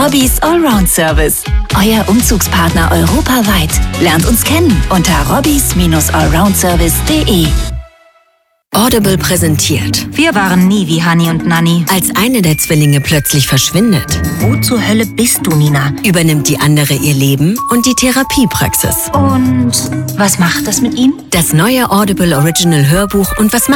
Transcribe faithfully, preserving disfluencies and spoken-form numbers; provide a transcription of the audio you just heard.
Robbys Allround Service. Euer Umzugspartner europaweit. Lernt uns kennen unter robbys allround service punkt de. Audible präsentiert. Wir waren nie wie Hani und Nanni. Als eine der Zwillinge plötzlich verschwindet, Wo zur Hölle bist du, Nina? übernimmt die andere ihr Leben und die Therapiepraxis. Und was macht das mit ihm? Das neue Audible Original Hörbuch Und was